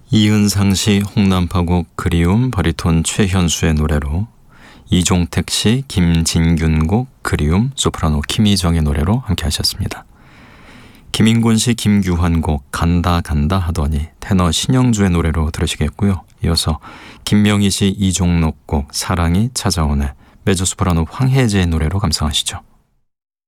이은상 씨 홍남파곡 그리움 바리톤 최현수의 노래로, 이종택 씨 김진균 곡 그리움 소프라노 김희정의 노래로 함께 하셨습니다. 김인곤 씨 김규환 곡 간다 간다 하더니 테너 신영주의 노래로 들으시겠고요. 이어서 김명희 씨 이종록 곡 사랑이 찾아오네 메조소프라노 황혜재의 노래로 감상하시죠.